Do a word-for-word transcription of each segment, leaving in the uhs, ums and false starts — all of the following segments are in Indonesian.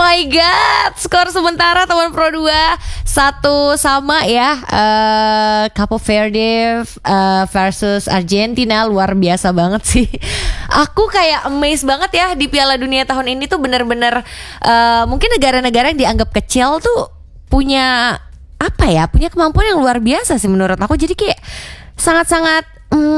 my god, skor sementara teman Pro dua satu sama ya. uh, Capo Verde uh, versus Argentina, luar biasa banget sih. Aku kayak amazed banget ya di Piala Dunia tahun ini tuh bener-bener uh, mungkin negara-negara yang dianggap kecil tuh punya apa ya, punya kemampuan yang luar biasa sih menurut aku. Jadi kayak sangat-sangat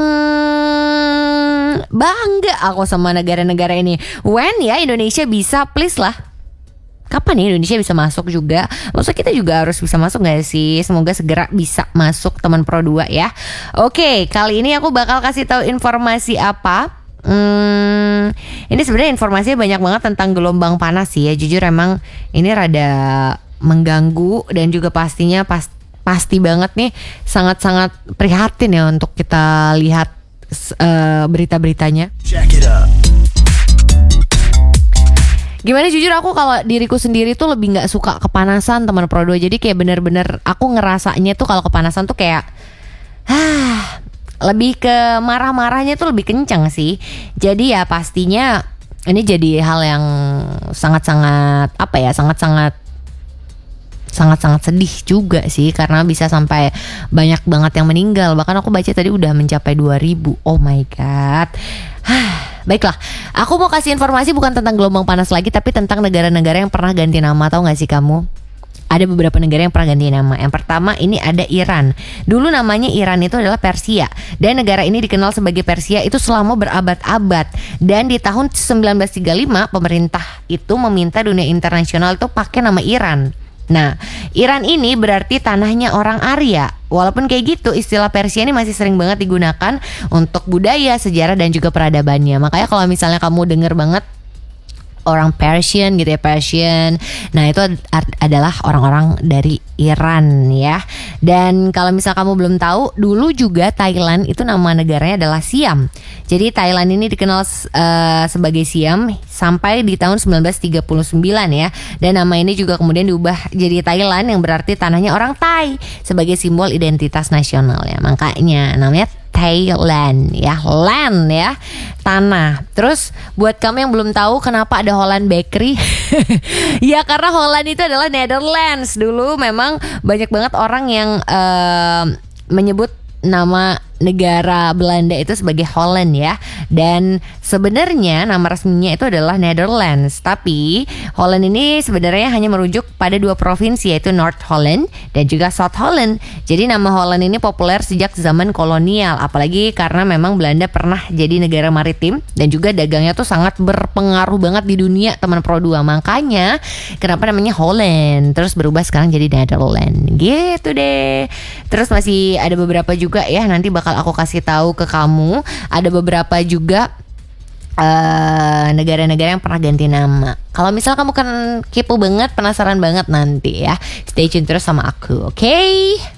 Hmm, bangga aku sama negara-negara ini. When ya Indonesia bisa, please lah. Kapan ya Indonesia bisa masuk juga? Maksudnya kita juga harus bisa masuk gak sih? Semoga segera bisa masuk teman Pro dua ya. Oke, kali ini aku bakal kasih tahu informasi apa? Hmm, ini sebenarnya informasinya banyak banget tentang gelombang panas sih ya. Jujur emang ini rada mengganggu dan juga pastinya pasti Pasti banget nih, sangat-sangat prihatin ya untuk kita lihat uh, berita-beritanya. Gimana, jujur aku kalau diriku sendiri tuh lebih gak suka kepanasan teman Pro dua. Jadi kayak bener-bener aku ngerasanya tuh kalau kepanasan tuh kayak ah, lebih ke marah-marahnya tuh lebih kencang sih. Jadi ya pastinya ini jadi hal yang sangat-sangat apa ya, sangat-sangat sangat-sangat sedih juga sih, karena bisa sampai banyak banget yang meninggal. Bahkan aku baca tadi udah mencapai dua ribu. Oh my god. Baiklah, aku mau kasih informasi bukan tentang gelombang panas lagi, tapi tentang negara-negara yang pernah ganti nama. Tahu gak sih kamu? Ada beberapa negara yang pernah ganti nama. Yang pertama ini ada Iran. Dulu namanya Iran itu adalah Persia, dan negara ini dikenal sebagai Persia itu selama berabad-abad. Dan di tahun sembilan belas tiga puluh lima pemerintah itu meminta dunia internasional itu pakai nama Iran. Nah, Iran ini berarti tanahnya orang Arya. Walaupun kayak gitu, istilah Persia ini masih sering banget digunakan untuk budaya, sejarah, dan juga peradabannya. Makanya kalau misalnya kamu denger banget orang Persian gitu ya, Persian, nah itu ad- adalah orang-orang dari Iran ya. Dan kalau misal kamu belum tahu, dulu juga Thailand itu nama negaranya adalah Siam. Jadi Thailand ini dikenal uh, sebagai Siam sampai di tahun sembilan belas tiga puluh sembilan ya. Dan nama ini juga kemudian diubah jadi Thailand, yang berarti tanahnya orang Thai, sebagai simbol identitas nasional ya. Makanya namanya Thailand ya, land ya, tanah. Terus buat kamu yang belum tahu kenapa ada Holland Bakery, ya karena Holland itu adalah Netherlands. Dulu memang banyak banget orang yang uh, menyebut nama negara Belanda itu sebagai Holland ya. Dan sebenarnya nama resminya itu adalah Netherlands. Tapi Holland ini sebenarnya hanya merujuk pada dua provinsi, yaitu North Holland dan juga South Holland. Jadi nama Holland ini populer sejak zaman kolonial, apalagi karena memang Belanda pernah jadi negara maritim dan juga dagangnya tuh sangat berpengaruh banget di dunia teman Pro dua. Makanya kenapa namanya Holland, terus berubah sekarang jadi Netherlands gitu deh. Terus masih ada beberapa juga ya, nanti bakal aku kasih tahu ke kamu. Ada beberapa juga uh, negara-negara yang pernah ganti nama. Kalau misal kamu kan kepo banget, penasaran banget, nanti ya stay tune terus sama aku, oke? Okay?